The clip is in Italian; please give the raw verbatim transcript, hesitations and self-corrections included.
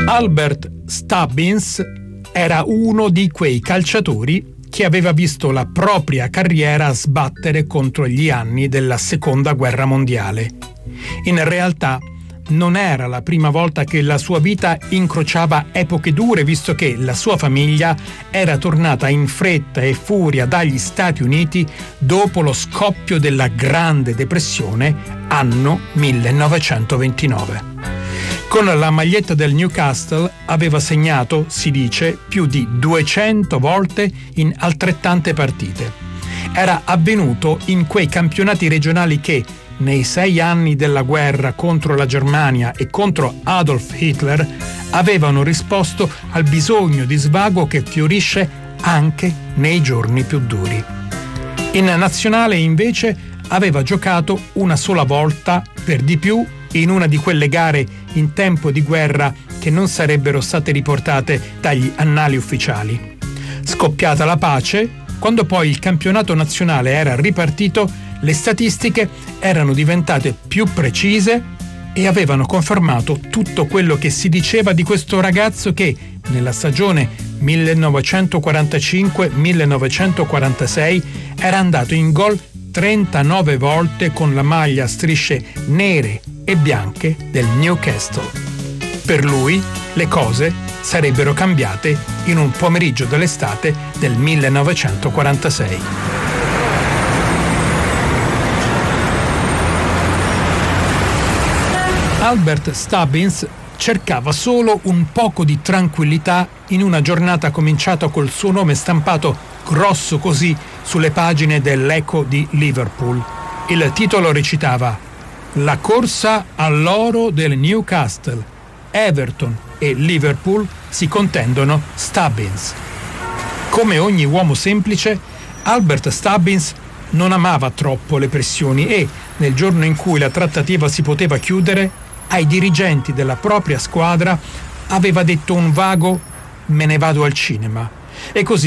Albert Stubbins era uno di quei calciatori che aveva visto la propria carriera sbattere contro gli anni della Seconda Guerra Mondiale. In realtà non era la prima volta che la sua vita incrociava epoche dure, visto che la sua famiglia era tornata in fretta e furia dagli Stati Uniti dopo lo scoppio della Grande Depressione, anno millenovecentoventinove. Con la maglietta del Newcastle aveva segnato, si dice, più di duecento volte in altrettante partite. Era avvenuto in quei campionati regionali che, nei sei anni della guerra contro la Germania e contro Adolf Hitler, avevano risposto al bisogno di svago che fiorisce anche nei giorni più duri. In nazionale, invece, aveva giocato una sola volta, per di più, in una di quelle gare in tempo di guerra che non sarebbero state riportate dagli annali ufficiali. Scoppiata la pace, quando poi il campionato nazionale era ripartito, le statistiche erano diventate più precise e avevano confermato tutto quello che si diceva di questo ragazzo che, nella stagione millenovecentoquarantacinque millenovecentoquarantasei, era andato in gol trentanove volte con la maglia a strisce nere e bianche del Newcastle. Per lui le cose sarebbero cambiate in un pomeriggio dell'estate del millenovecentoquarantasei. Albert Stubbins cercava solo un poco di tranquillità in una giornata cominciata col suo nome stampato grosso così sulle pagine dell'Echo di Liverpool. Il titolo recitava: La corsa all'oro del Newcastle. Everton e Liverpool si contendono Stubbins. Come ogni uomo semplice, Albert Stubbins non amava troppo le pressioni e, nel giorno in cui la trattativa si poteva chiudere, ai dirigenti della propria squadra aveva detto un vago: me ne vado al cinema. E così